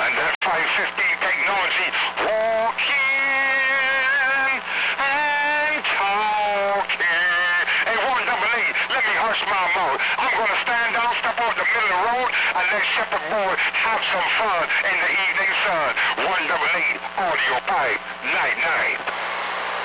And that 515 technology, walking and talking. Hey, 188, let me hush my mouth. I'm gonna stand out, step off the middle of the road, and let Shepherd Boy have some fun in the evening sun. 188, audio pipe, night night.